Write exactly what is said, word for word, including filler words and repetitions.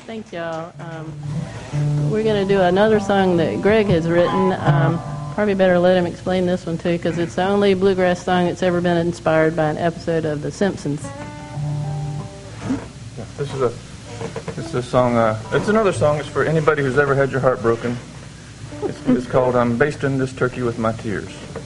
Thank y'all. Um, we're going to do another song that Greg has written. Um, probably better let him explain this one too, because it's the only bluegrass song that's ever been inspired by an episode of The Simpsons. Yeah, this is a this is a song. Uh, it's another song. It's for anybody who's ever had your heart broken. It's, it's called "I'm Basting This Turkey with My Tears."